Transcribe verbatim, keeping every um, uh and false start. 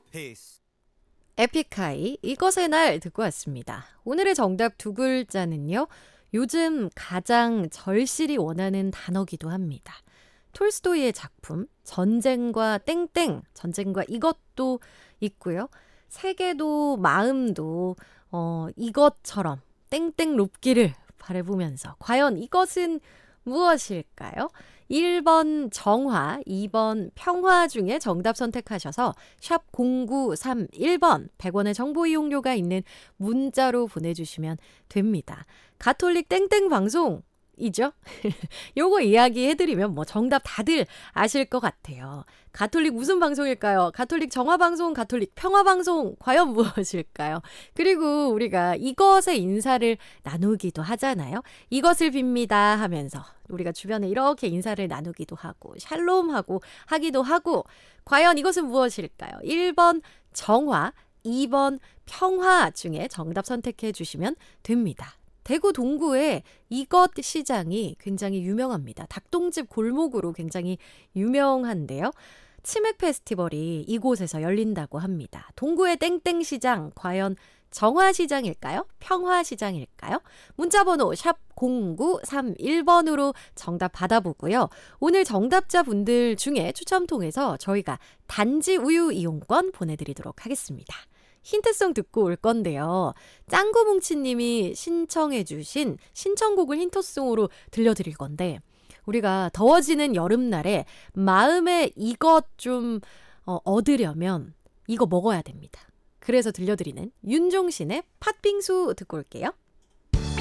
Peace. 에픽하이 이것의 날 듣고 왔습니다. 오늘의 정답 두 글자는요. 요즘 가장 절실히 원하는 단어기도 합니다. 톨스토이의 작품 전쟁과 땡땡, 전쟁과 이것도 있고요. 세계도 마음도 어, 이것처럼 땡땡 높기를 바라보면서 과연 이것은 무엇일까요? 일 번 정화, 이 번 평화 중에 정답 선택하셔서 샵 공구삼일 번 백 원의 정보 이용료가 있는 문자로 보내주시면 됩니다. 가톨릭 땡땡 방송이죠? 요거 이야기해드리면 뭐 정답 다들 아실 것 같아요. 가톨릭 무슨 방송일까요? 가톨릭 정화방송, 가톨릭 평화방송 과연 무엇일까요? 그리고 우리가 이것의 인사를 나누기도 하잖아요. 이것을 빕니다 하면서 우리가 주변에 이렇게 인사를 나누기도 하고 샬롬하고 하기도 하고 과연 이것은 무엇일까요? 일 번 정화, 이 번 평화 중에 정답 선택해 주시면 됩니다. 대구 동구에 이것 시장이 굉장히 유명합니다. 닭똥집 골목으로 굉장히 유명한데요. 치맥 페스티벌이 이곳에서 열린다고 합니다. 동구의 땡땡시장 과연 정화시장일까요? 평화시장일까요? 문자번호 샵 공구삼일 번으로 정답 받아보고요. 오늘 정답자 분들 중에 추첨 통해서 저희가 단지 우유 이용권 보내드리도록 하겠습니다. 힌트송 듣고 올 건데요. 짱구뭉치님이 신청해 주신 신청곡을 힌트송으로 들려드릴 건데 우리가 더워지는 여름날에 마음에 이것 좀 어, 얻으려면 이거 먹어야 됩니다. 그래서 들려드리는 윤종신의 팥빙수 듣고 올게요.